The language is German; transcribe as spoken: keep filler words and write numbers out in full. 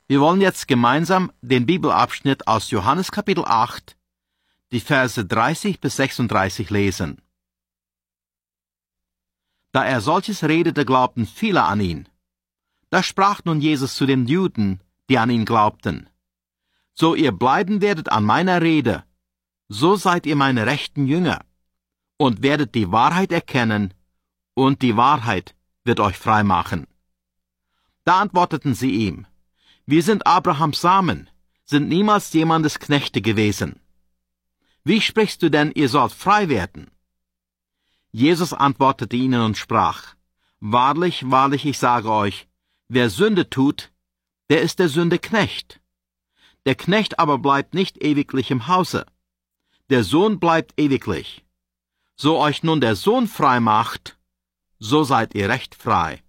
Wir wollen jetzt gemeinsam den Bibelabschnitt aus Johannes Kapitel acht, die Verse dreißig bis sechsunddreißig lesen. Da er solches redete, glaubten viele an ihn. Da sprach nun Jesus zu den Juden, die an ihn glaubten: So ihr bleiben werdet an meiner Rede, so seid ihr meine rechten Jünger, und werdet die Wahrheit erkennen, und die Wahrheit wird euch frei machen. Da antworteten sie ihm: Wir sind Abrahams Samen, sind niemals jemandes Knechte gewesen. Wie sprichst du denn, ihr sollt frei werden? Jesus antwortete ihnen und sprach: Wahrlich, wahrlich, ich sage euch, wer Sünde tut, der ist der Sünde Knecht. Der Knecht aber bleibt nicht ewiglich im Hause. Der Sohn bleibt ewiglich. So euch nun der Sohn frei macht, so seid ihr recht frei.